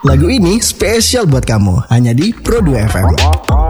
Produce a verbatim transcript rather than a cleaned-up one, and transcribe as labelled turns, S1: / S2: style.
S1: Lagu ini spesial buat kamu, hanya di Pro dua F M.